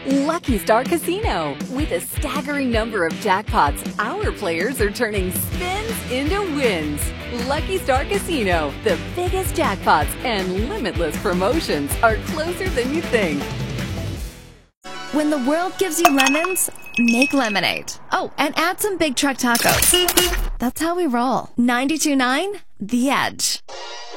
Lucky Star Casino. With a staggering number of jackpots, our players are turning spins into wins. Lucky Star Casino, the biggest jackpots and limitless promotions are closer than you think. When the world gives you lemons, make lemonade. Oh, and add some Big Truck tacos. That's how we roll. 92.9 The Edge.